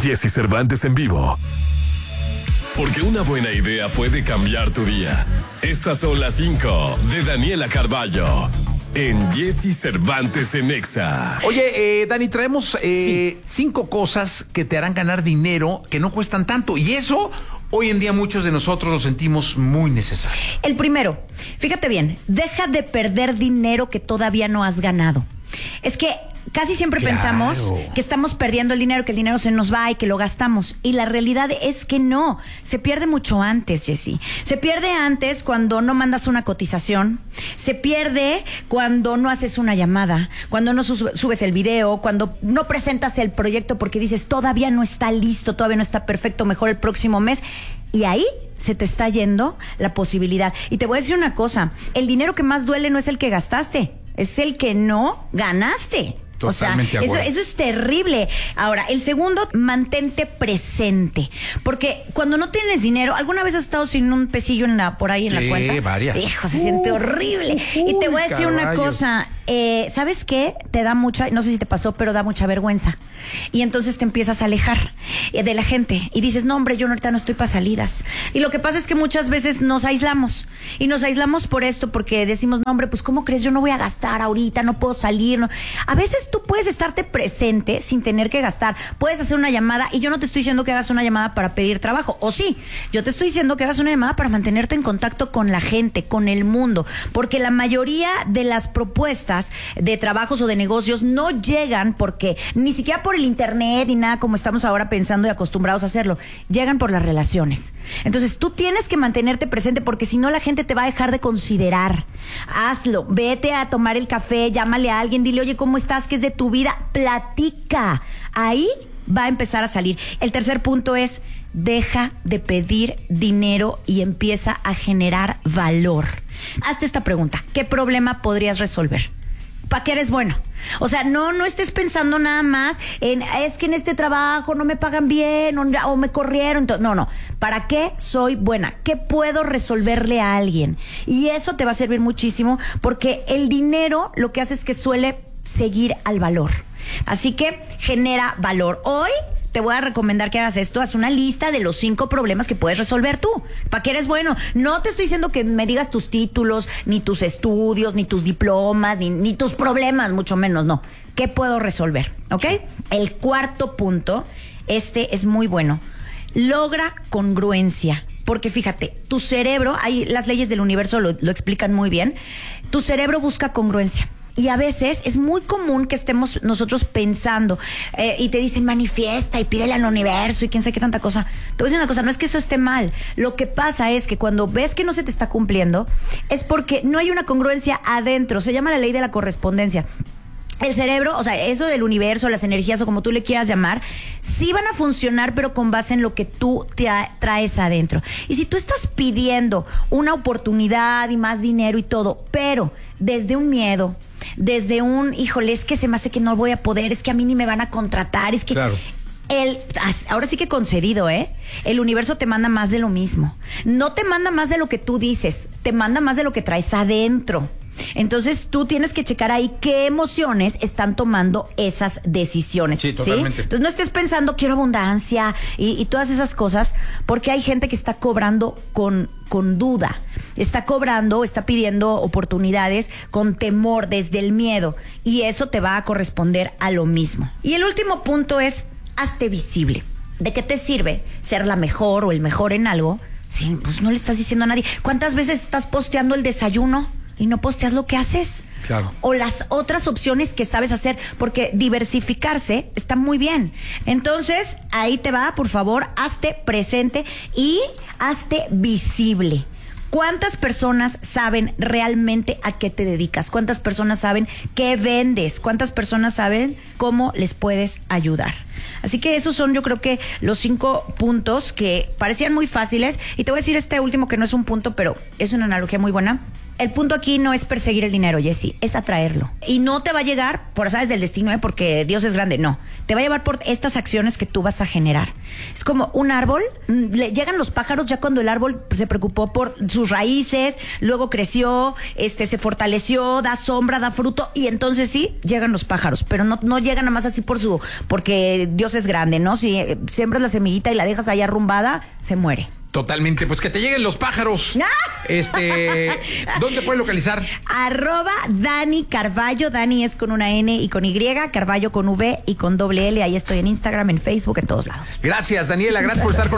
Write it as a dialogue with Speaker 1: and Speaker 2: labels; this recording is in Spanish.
Speaker 1: Jesse Cervantes en vivo. Porque una buena idea puede cambiar tu día. Estas son las 5 de Daniela Carballo en Jesse Cervantes en Exa.
Speaker 2: Oye, Dani, traemos 5 cosas que te harán ganar dinero que no cuestan tanto. Y eso, hoy en día muchos de nosotros lo sentimos muy necesario.
Speaker 3: El primero, fíjate bien, deja de perder dinero que todavía no has ganado. Es que casi siempre pensamos que estamos perdiendo el dinero, que el dinero se nos va y que lo gastamos. Y la realidad es que no. Se pierde mucho antes, Jessy. Se pierde antes cuando no mandas una cotización. Se pierde cuando no haces una llamada. Cuando no subes el video. Cuando no presentas el proyecto porque dices, todavía no está listo, todavía no está perfecto, mejor el próximo mes. Y ahí se te está yendo la posibilidad. Y te voy a decir una cosa. El dinero que más duele no es el que gastaste. Es el que no ganaste.
Speaker 2: Totalmente.
Speaker 3: O sea, eso es terrible. Ahora, el segundo, mantente presente. Porque cuando no tienes dinero, ¿alguna vez has estado sin un pesillo por ahí en la cuenta?
Speaker 2: Sí, varias.
Speaker 3: Hijo, se siente horrible. Y te voy a decir una cosa. ¿Sabes qué? Te da mucha, no sé si te pasó, pero da mucha vergüenza. Y entonces te empiezas a alejar de la gente. Y dices, no, hombre, yo ahorita no estoy para salidas. Y lo que pasa es que muchas veces nos aislamos. Y nos aislamos por esto, porque decimos, no, hombre, pues ¿cómo crees? Yo no voy a gastar ahorita, no puedo salir. No. A veces tú puedes estarte presente sin tener que gastar. Puedes hacer una llamada, y yo no te estoy diciendo que hagas una llamada para pedir trabajo. O sí, yo te estoy diciendo que hagas una llamada para mantenerte en contacto con la gente, con el mundo. Porque la mayoría de las propuestas de trabajos o de negocios no llegan porque ni siquiera por el internet ni nada como estamos ahora pensando y acostumbrados a hacerlo, llegan por las relaciones. Entonces tú tienes que mantenerte presente, porque si no la gente te va a dejar de considerar. Hazlo, vete a tomar el café, llámale a alguien, dile, oye, ¿cómo estás? ¿Qué es de tu vida? Platica. Ahí va a empezar a salir. El tercer punto es: deja de pedir dinero y empieza a generar valor. Hazte esta pregunta: ¿qué problema podrías resolver? ¿Para qué eres bueno? O sea, no estés pensando nada más en, es que en este trabajo no me pagan bien o me corrieron. No. ¿Para qué soy buena? ¿Qué puedo resolverle a alguien? Y eso te va a servir muchísimo, porque el dinero lo que hace es que suele seguir al valor. Así que genera valor. Hoy te voy a recomendar que hagas esto. Haz una lista de los 5 problemas que puedes resolver tú. ¿Para qué eres bueno? No te estoy diciendo que me digas tus títulos, ni tus estudios, ni tus diplomas, ni tus problemas, mucho menos, no. ¿Qué puedo resolver? ¿Ok? El cuarto punto, este es muy bueno. Logra congruencia. Porque fíjate, tu cerebro, ahí las leyes del universo lo explican muy bien. Tu cerebro busca congruencia. Y a veces es muy común que estemos nosotros pensando y te dicen manifiesta y pídele al universo y quién sabe qué tanta cosa. Te voy a decir una cosa, no es que eso esté mal. Lo que pasa es que cuando ves que no se te está cumpliendo es porque no hay una congruencia adentro. Se llama la ley de la correspondencia. El cerebro, o sea, eso del universo, las energías o como tú le quieras llamar, sí van a funcionar, pero con base en lo que tú te traes adentro. Y si tú estás pidiendo una oportunidad y más dinero y todo, pero desde un miedo, desde un, híjole, es que se me hace que no voy a poder, es que a mí ni me van a contratar, es que...
Speaker 2: Claro.
Speaker 3: Ahora sí que concedido, el universo te manda más de lo mismo. No te manda más de lo que tú dices, te manda más de lo que traes adentro. Entonces tú tienes que checar ahí qué emociones están tomando esas decisiones.
Speaker 2: Sí, totalmente.
Speaker 3: Entonces no estés pensando quiero abundancia y todas esas cosas, porque hay gente que está cobrando con duda, está cobrando, está pidiendo oportunidades con temor, desde el miedo, y eso te va a corresponder a lo mismo. Y el último punto es: hazte visible. ¿De qué te sirve ser la mejor o el mejor en algo si pues no le estás diciendo a nadie? ¿Cuántas veces estás posteando el desayuno y no posteas lo que haces?
Speaker 2: Claro.
Speaker 3: O las otras opciones que sabes hacer, porque diversificarse está muy bien. Entonces, ahí te va, por favor, hazte presente y hazte visible. ¿Cuántas personas saben realmente a qué te dedicas? ¿Cuántas personas saben qué vendes? ¿Cuántas personas saben cómo les puedes ayudar? Así que esos son, yo creo que los 5 puntos que parecían muy fáciles. Y te voy a decir este último, que no es un punto, pero es una analogía muy buena. El punto aquí no es perseguir el dinero, Jessy, es atraerlo. Y no te va a llegar por azares del destino, porque Dios es grande, no. Te va a llevar por estas acciones que tú vas a generar. Es como un árbol, le llegan los pájaros ya cuando el árbol se preocupó por sus raíces, luego creció, se fortaleció, da sombra, da fruto, y entonces sí, llegan los pájaros, pero no llegan nada más así porque Dios es grande, ¿no? Si siembras la semillita y la dejas ahí arrumbada, se muere.
Speaker 2: Totalmente, pues que te lleguen los pájaros. ¿Dónde puedes localizar?
Speaker 3: @Dani Carballo. Dani es con una N y con Y, Carballo con V y con doble L. Ahí estoy en Instagram, en Facebook, en todos lados.
Speaker 2: Gracias, Daniela, gracias por estar con